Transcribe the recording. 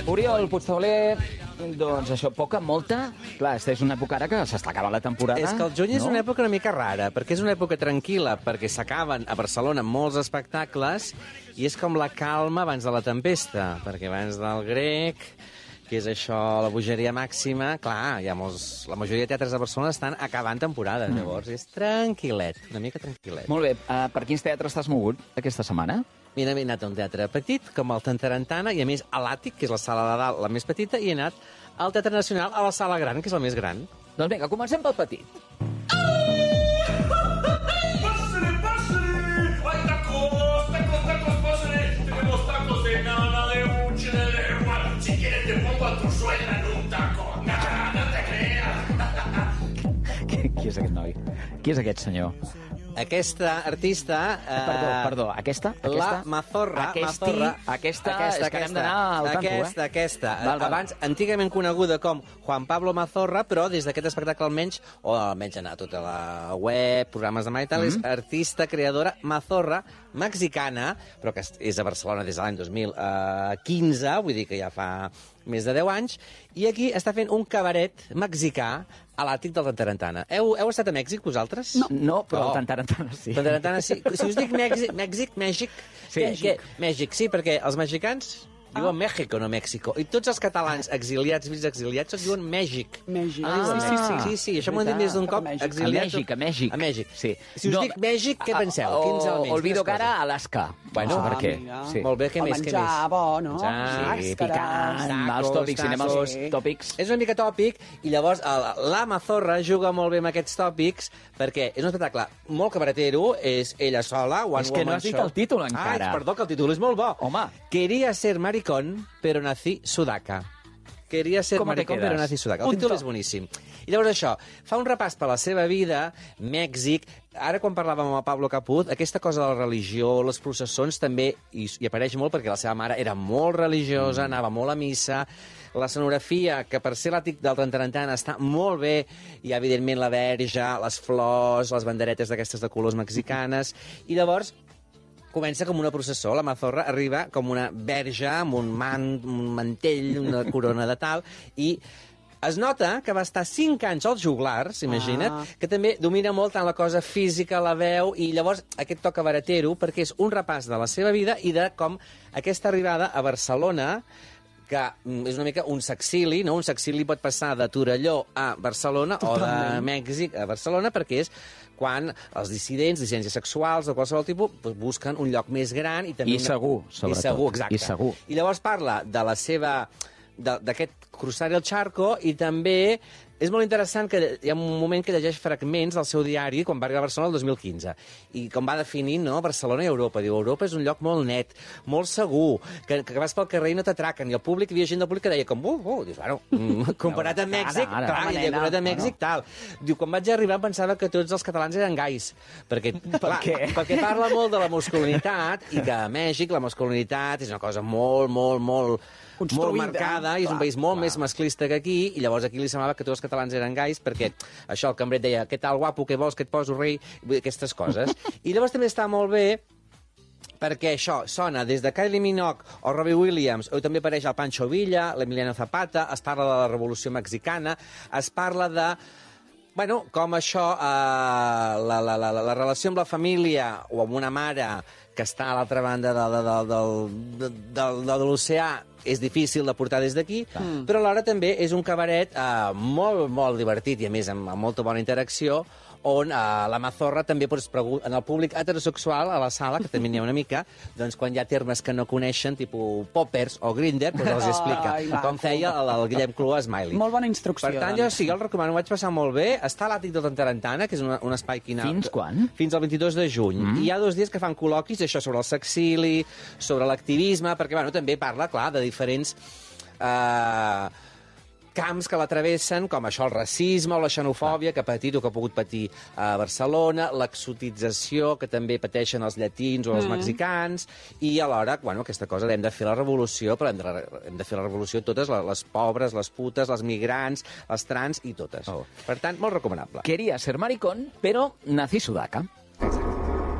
Oriol Puigtauler, doncs això, poca, molta... Clar, és una època ara que s'està acabant la temporada. És que el juny és una època una mica rara, perquè és una època tranquil·la, perquè s'acaben a Barcelona molts espectacles, i és com la calma abans de la tempesta, perquè abans del grec, que és això, la bogeria màxima, clar, hi ha molts... La majoria de teatres de Barcelona estan acabant temporada, llavors és tranquil·let, una mica tranquil·let. Molt bé, per quins teatres t'has mogut aquesta setmana? Mira, he anat a un teatre petit, com el Tantarantana, i a més a l'Àtic, que és la sala de dalt, la més petita, i he anat al Teatre Nacional, a la sala gran, que és la més gran. Doncs vinga, comencem pel petit. ¡Pásale, pásale! ¡Ay, tacos, tacos, tacos, pásale! Tenemos tacos de nana, de buche, de lengua. Si quieres te pongo a tu suegra en un taco. ¡Nah, no te creas! Qui és aquest noi? Qui és aquest senyor? Aquesta artista... Perdó, aquesta? La Mazorra. Aquesta, és que hem d'anar al tanto, Aquesta. Val. Abans, antigament coneguda com Juan Pablo Mazorra, però des d'aquest espectacle almenys, o almenys anar a tota la web, programes de mà i tal, és artista, creadora, Mazorra, mexicana, però que és a Barcelona des de l'any 2015, vull dir que ja fa més de 10 anys, i aquí està fent un cabaret mexicà a l'Àtic del Tantarantana. Heu estat a Mèxic, vosaltres? No, però el Tantarantana sí. Tantarantana sí. Si us dic Mèxic, Sí. Mèxic, sí, perquè els mexicans diuen México, no Mèxico. I tots els catalans exiliats, fills exiliats, tots diuen Mèxic. Mèxic. Sí, això m'ho han dit més d'un cop. Exiliats. A Mèxic. Sí. Si us dic Mèxic, què penseu? Quins elements? Olvido cara, Alaska. Bueno, per què? Sí. Molt bé, què més? menjar bo, no? Sí, picant, els tòpics, anem als tòpics. És una mica tòpic, i llavors la Mazorra juga molt bé amb aquests tòpics, perquè és un espectacle molt cabaretero, és ella sola, one És que no woman has dit show. el títol encara. Perdó, que el títol és molt bo. Home. Quería ser maricón, pero nací sudaca. Quería ser ¿Cómo te maricón, quedas? pero nací sudaca. El Punto. títol és boníssim. I llavors això, fa un repàs per la seva vida, Mèxic, ara quan parlàvem amb el Pablo Capuz, aquesta cosa de la religió, les processons també hi apareix molt perquè la seva mare era molt religiosa, anava molt a missa, la escenografia, que per ser l'Àtic del Tantarantana està molt bé, hi ha evidentment la verge, les flors, les banderetes d'aquestes de colors mexicanes, i llavors comença com una processó, la Mazorra arriba com una verge amb un mantell, una corona de tal, i es nota que va estar 5 anys als juglars, imagina't, que també domina molt tant la cosa física, la veu, i llavors aquest toc cabaretero, perquè és un repàs de la seva vida i de com aquesta arribada a Barcelona, que és una mica un sexili, no? Un sexili pot passar de Torelló a Barcelona o de Mèxic a Barcelona, perquè és quan els dissidents sexuals o qualsevol tipus busquen un lloc més gran i també... I segur, sobretot. I segur, exacte. I segur. I llavors parla de la seva... d'aquest cruzar el charco, i també és molt interessant que hi ha un moment que llegeix fragments del seu diari quan va arribar a Barcelona el 2015 i com va definint, no, Barcelona i Europa. Diu, Europa és un lloc molt net, molt segur, que vas pel carrer i no t'atraquen, i el públic, hi havia gent del públic que deia com, dius, bueno, comparat amb Mèxic, comparat amb Mèxic, tal. Diu, quan vaig arribar em pensava que tots els catalans eren gais, perquè, clar, perquè parla molt de la masculinitat, i que a Mèxic la masculinitat és una cosa molt marcada, i és un país molt més masclista que aquí, i llavors aquí li semblava que tots els catalans eren gais, perquè això, el cambrer deia, què tal, guapo, què vols, que et poso, rei, aquestes coses. I llavors també està molt bé perquè això sona des de Kylie Minogue o Robbie Williams, o també apareix el Pancho Villa, l'Emiliano Zapata, es parla de la Revolució Mexicana, es parla de... Bueno, com això, la relació amb la família o amb una mare que està a l'altra banda de l'oceà és difícil de portar des d'aquí, però alhora també és un cabaret molt, molt divertit i a més amb molta bona interacció, on la Mazorra també en el públic heterosexual a la sala, que també n'hi ha una mica, doncs quan hi ha termes que no coneixen, tipus poppers o grinder, doncs els explica, com feia el Guillem Clua Smiley. Molt bona instrucció. Per tant, jo sí, el recomano, ho vaig passar molt bé. Està a l'Àtic del Tantarantana, que és un espai quinal. Fins quan? Fins al 22 de juny. I hi ha 2 dies que fan col·loquis, això sobre el sexili, sobre l'activisme, perquè bueno, també parla, clar, de diferents camps que l'atravessen, com això, el racisme o la xenofòbia que ha patit o que ha pogut patir a Barcelona, l'exotització que també pateixen els llatins o els mexicans, i alhora, bueno, aquesta cosa hem de fer la revolució, però hem de fer la revolució totes, les pobres, les putes, les migrants, les trans i totes. Per tant, molt recomanable. Quería ser maricón, pero nací sudaca.